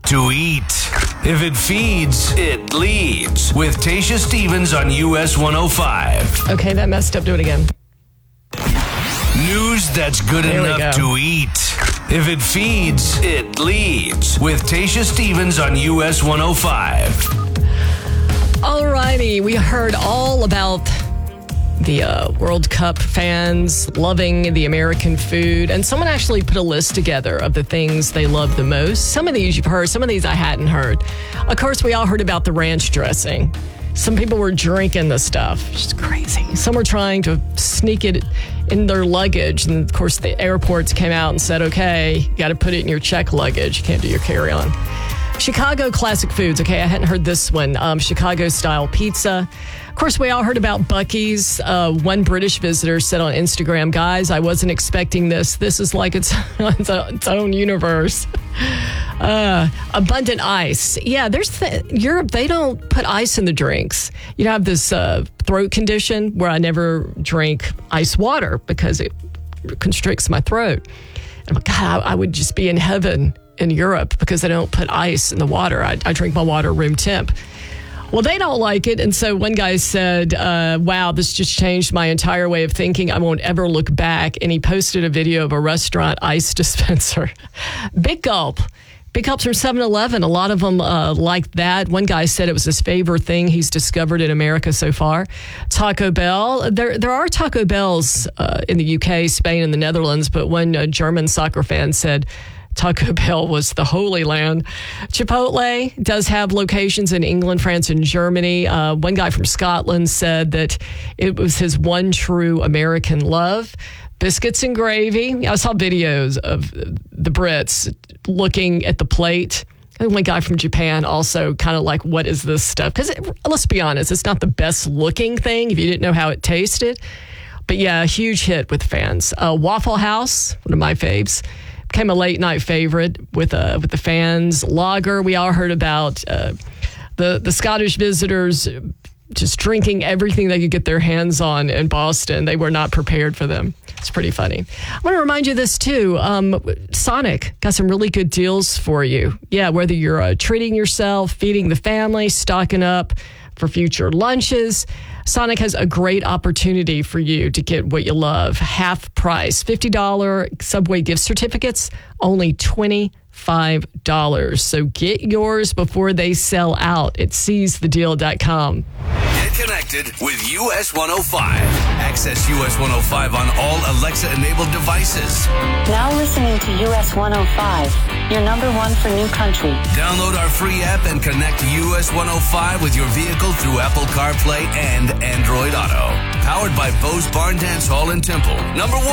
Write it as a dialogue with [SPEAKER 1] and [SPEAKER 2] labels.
[SPEAKER 1] to eat. If it feeds, it leads. With Tasha Stevens on US 105.
[SPEAKER 2] Okay, that messed up. Do it again.
[SPEAKER 1] News that's good enough to eat. If it feeds, it leads. With Tasha Stevens on US 105.
[SPEAKER 2] Alrighty, we heard all about the World Cup fans loving the American food, and someone actually put a list together of the things they love the most. Some of these you've heard, some of these I hadn't heard. Of course, we all heard about the ranch dressing. Some people were drinking the stuff. Just crazy. Some were trying to sneak it in their luggage, and of course the airports came out and said, okay, you got to put it in your check luggage. You can't do your carry-on. Chicago classic foods. Okay, I hadn't heard this one. Chicago-style pizza. Of course, we all heard about Buc-ee's. One British visitor said on Instagram, guys, I wasn't expecting this. This is like its own universe. Abundant ice. Yeah, Europe, they don't put ice in the drinks. You have this throat condition where I never drink ice water because it constricts my throat. And I'm like, God, I would just be in heaven in Europe because they don't put ice in the water. I drink my water room temp. Well, they don't like it. And so one guy said, wow, this just changed my entire way of thinking. I won't ever look back. And he posted a video of a restaurant ice dispenser. Big Gulp. Big Gulps from 7-Eleven. A lot of them like that. One guy said it was his favorite thing he's discovered in America so far. Taco Bell. There are Taco Bells in the UK, Spain, and the Netherlands, but one German soccer fan said Taco Bell was the Holy Land. Chipotle does have locations in England, France, and Germany. One guy from Scotland said that it was his one true American love. Biscuits and gravy. I saw videos of the Brits looking at the plate. And one guy from Japan also kind of like, what is this stuff? Because let's be honest, it's not the best looking thing if you didn't know how it tasted. But yeah, a huge hit with fans. Waffle House, one of my faves. Became a late night favorite with the fans. Lager, we all heard about the Scottish visitors just drinking everything they could get their hands on in Boston. They were not prepared for them. It's pretty funny. I want to remind you this too. Sonic got some really good deals for you. Yeah, whether you're treating yourself, feeding the family, stocking up for future lunches, Sonic has a great opportunity for you to get what you love. Half price, $50 Subway gift certificates, only $25. So get yours before they sell out at seizethedeal.com.
[SPEAKER 1] Get connected with US 105. Access US 105 on all Alexa-enabled devices.
[SPEAKER 3] Now listening to US 105, your number one for new country.
[SPEAKER 1] Download our free app and connect US 105 with your vehicle through Apple CarPlay and Android Auto. Powered by Bose Barn Dance Hall in Temple. Number one.